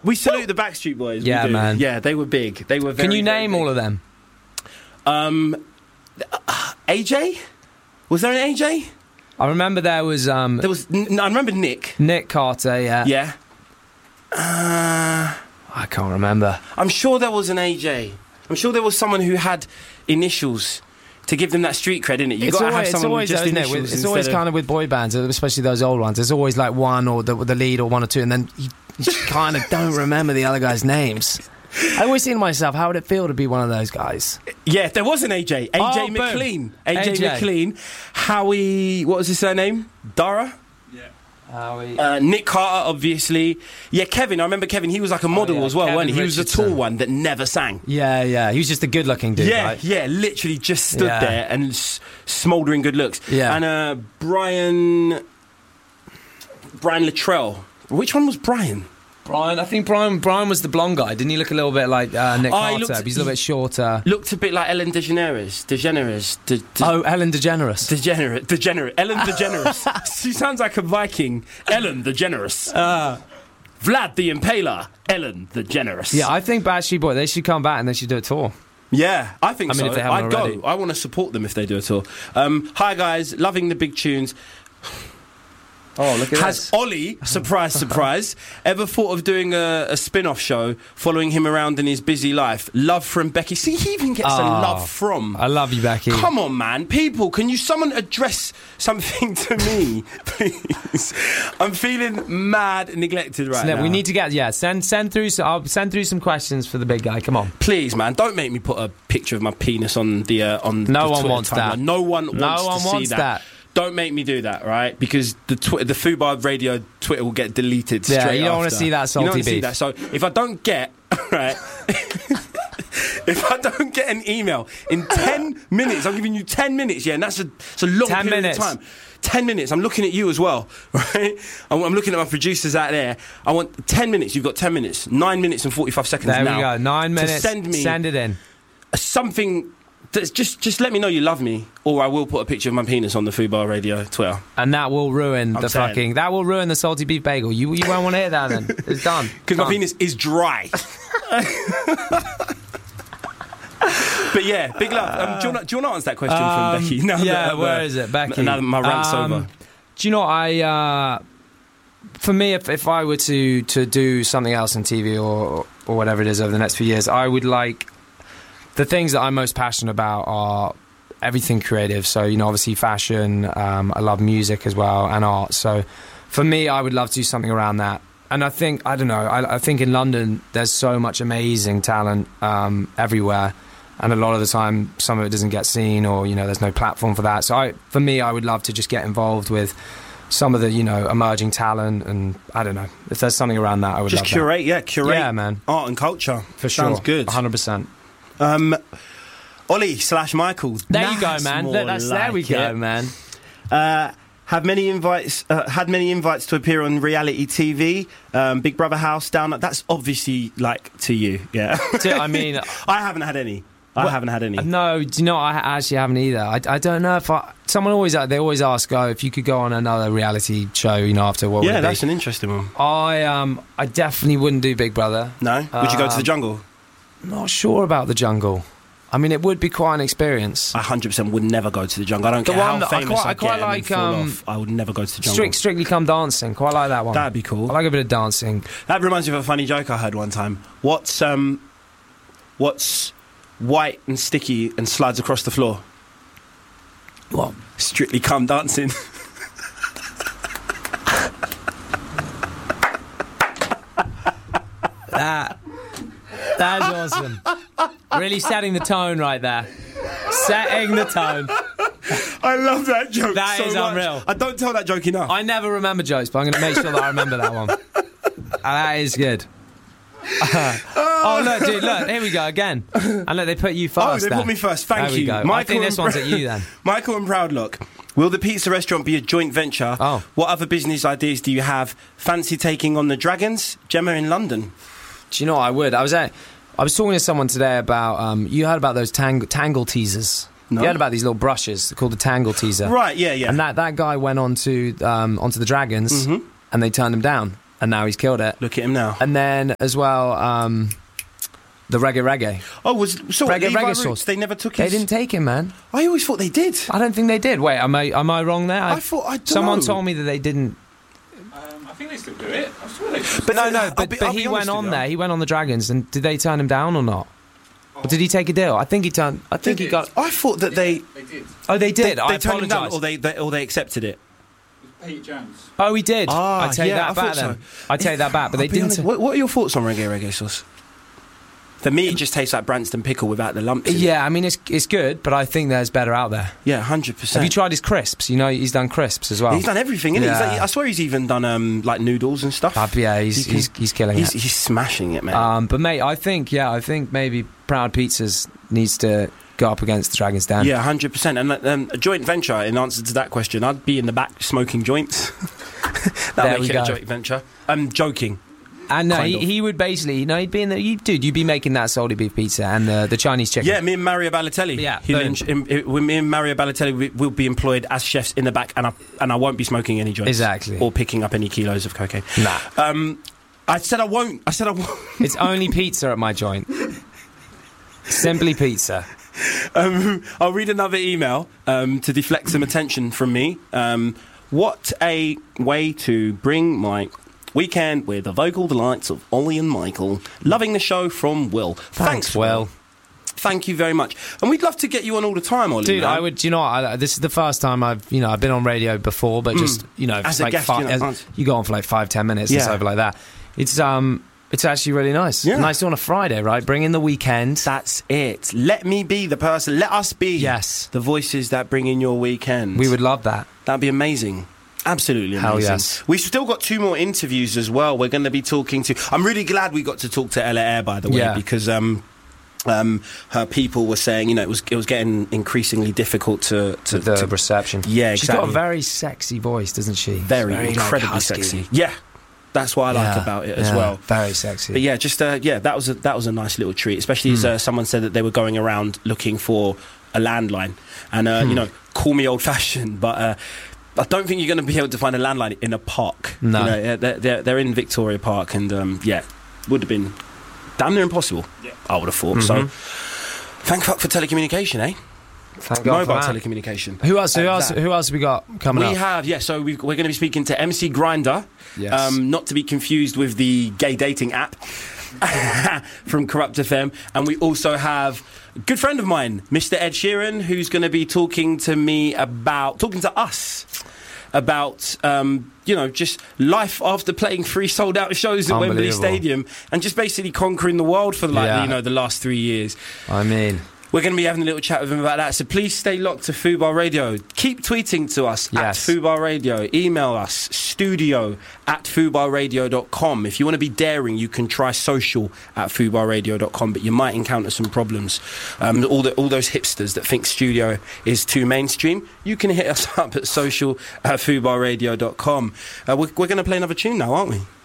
We salute the Backstreet Boys. Yeah, we do. man. Yeah, they were big. They were very, Can you name big. all of them? AJ? Was there an AJ? I remember there was... There was... No, I remember Nick. Nick Carter, yeah. Yeah. I can't remember. I'm sure there was an AJ. I'm sure there was someone who had initials to give them that street cred, innit? You've got to have someone with just initials. It's always kind of with boy bands, especially those old ones. There's always like one or the lead or one or two, and then you kind of don't remember the other guys' names. I always think to myself, how would it feel to be one of those guys? Yeah, there was an AJ. AJ McLean. AJ McLean. Howie... What was his surname? Dara? Nick Carter, obviously. Yeah, Kevin. I remember Kevin. He was like a model as well, Kevin wasn't he? He was the Richardson. tall one that never sang. Yeah. He was just a good-looking dude, right? Yeah, literally just stood there and smouldering good looks. Yeah. And Brian Luttrell. Which one was Brian? I think Brian was the blonde guy. Didn't he look a little bit like Nick Carter? He's a little bit shorter. Looked a bit like Ellen DeGeneres. Ellen DeGeneres. Degenerate. Ellen DeGeneres. She sounds like a Viking. Ellen DeGeneres. Vlad the Impaler. Ellen DeGeneres. Yeah, I think Backstreet Boys, they should come back and they should do a tour. Yeah, I think so. If they haven't already. Go. I want to support them if they do a tour. Hi guys, loving the big tunes. Oh, look at Has Ollie, surprise, ever thought of doing a spin-off show following him around in his busy life? Love from Becky. See, he even gets a love from. I love you, Becky. Come on, man. People, can you someone address something to me, please? I'm feeling mad neglected right now. We need to get, send through. I'll send through some questions for the big guy. Come on. Please, man, don't make me put a picture of my penis on the No the one Twitter wants timeline. that. No one wants to see that. that. Don't make me do that, right? Because the Fubar Radio Twitter will get deleted straight after. You don't want to see that salty beef. See that. So if I don't get, right, if I don't get an email in 10 minutes, I'm giving you 10 minutes, and that's a long 10 period minutes. of time. 10 minutes, I'm looking at you as well, right? I'm looking at my producers out there. I want 10 minutes, you've got 10 minutes. 9 minutes and 45 seconds there now. There we go, 9 minutes, send it in. Something... Just let me know you love me, or I will put a picture of my penis on the Fubar Radio Twitter. And that will ruin that will ruin the salty beef bagel. You won't want to hear that then. It's done. Because my penis is dry. But yeah, big love. Do you want to answer that question from Becky? Where is it, Becky? Now that my rant's over. Do you know what, for me, if I were to do something else in TV or whatever it is over the next few years, I would like... The things that I'm most passionate about are everything creative. So, obviously fashion, I love music as well, and art. So, for me, I would love to do something around that. And I think, I think in London, there's so much amazing talent everywhere. And a lot of the time, some of it doesn't get seen or, there's no platform for that. So, for me, I would love to just get involved with some of the, emerging talent. And, I don't know, if there's something around that, I would love that. Curate, yeah, man. Art and culture. For sure. Sounds good. 100%. Ollie/Michael. There you go, man. There we go, man. Had many invites to appear on reality TV. Big Brother house down. That's obviously to you, yeah. I mean, I haven't had any. No, do you know? I actually haven't either. I don't know if someone always ask, if you could go on another reality show, after what? Yeah, that's an interesting one. I definitely wouldn't do Big Brother. No, would you go to the jungle? Not sure about the jungle. I mean, it would be quite an experience. I 100% would never go to the jungle. I don't care how famous I get and fall off. I would never go to the jungle. Strictly Come Dancing. Quite like that one. That'd be cool. I like a bit of dancing. That reminds me of a funny joke I heard one time. What's white and sticky and slides across the floor? What? Strictly Come Dancing. That's awesome. Really setting the tone right there. Setting the tone. I love that joke. That so is much. unreal. I don't tell that joke enough. I never remember jokes, but I'm going to make sure that I remember that one. That is good. Oh, look, dude, look, here we go again. And look, they put you first. Oh, they put me first. Thank you. Go. I think this one's at you then. Michael and Proudlock. Will the pizza restaurant be a joint venture? Oh. What other business ideas do you have? Fancy taking on the Dragons? Gemma in London. Do you know what I would? I was talking to someone today about, you heard about those tangle teasers. No. You heard about these little brushes called the tangle teaser. Right, yeah. And that guy went onto the Dragons and they turned him down. and now he's killed it. Look at him now. And then as well, the Reggae. Oh, Reggae Sauce. They never took his... They didn't take him, man. I always thought they did. I don't think they did. Wait, am I wrong there? I thought someone told me that they didn't. I think they still do it. I swear they do. But he went on there. He went on the Dragons, and did they turn him down or not? Or did he take a deal? I think he got. I thought that they did. Oh, they did. They turned him down, or they accepted it. Pete Jones. Oh, he did. I take that back. Then I take that back. But they didn't. What are your thoughts on Reggae Sauce? For me, it just tastes like Branston pickle without the lumps. Yeah, I mean it's good, but I think there's better out there. Yeah, 100%. Have you tried his crisps? You know, he's done crisps as well. He's done everything, isn't he? I swear he's even done like noodles and stuff. Yeah, he's killing it. He's smashing it, man. But mate, I think maybe Proud Pizzas needs to go up against the Dragon's Den. Yeah, 100%. And a joint venture, in answer to that question, I'd be in the back smoking joints. That'd make it a joint venture. I'm joking. And no, he would basically, he'd be in the... You'd be making that salty beef pizza and the Chinese chicken. Yeah, me and Mario Balotelli. Yeah. Me and Mario Balotelli will be employed as chefs in the back, and I won't be smoking any joints. Exactly. Or picking up any kilos of cocaine. Nah. I said I won't. It's only pizza at my joint. Simply pizza. I'll read another email to deflect some attention from me. What a way to bring my... weekend with the vocal delights of Ollie and Michael. Loving the show from Will. Thanks, Will. Thank you very much. And we'd love to get you on all the time, Ollie. Dude, I would. You know, this is the first time I've been on radio before, but just as a guest, you go on for like 5-10 minutes and stuff like that. It's actually really nice. Yeah. Nice on a Friday, right? Bring in the weekend. That's it. Let me be the person. Let us be. Yes. The voices that bring in your weekend. We would love that. That'd be amazing. Absolutely amazing. Hell yes. We've still got 2 more interviews as well. We're going to be talking to... I'm really glad we got to talk to Ella Eyre, by the way, because her people were saying, it was getting increasingly difficult to the reception. Yeah, exactly. She's got a very sexy voice, doesn't she? Very incredibly sexy. Yeah. That's what I like about it as well. Very sexy. But yeah, just that was a nice little treat, especially as someone said that they were going around looking for a landline, and call me old-fashioned, but I don't think you're going to be able to find a landline in a park. No, they're in Victoria Park, and would have been damn near impossible. Yeah. I would have thought. So, thank fuck for telecommunication, eh? Thank God Mobile for that. telecommunication. Who else have we got coming up? We have, so we're going to be speaking to MC Grinder. Yes. Not to be confused with the gay dating app from Corrupt FM. And we also have a good friend of mine, Mr. Ed Sheeran, who's going to be talking to us about just life after playing 3 sold-out shows at Wembley Stadium and just basically conquering the world for the last 3 years. I mean... We're going to be having a little chat with him about that. So please stay locked to Fubar Radio. Keep tweeting to us at Fubar Radio. Email us, studio@fubarradio.com. If you want to be daring, you can try social@fubarradio.com, but you might encounter some problems. All those hipsters that think studio is too mainstream, you can hit us up at social@fubarradio.com. We're going to play another tune now, aren't we?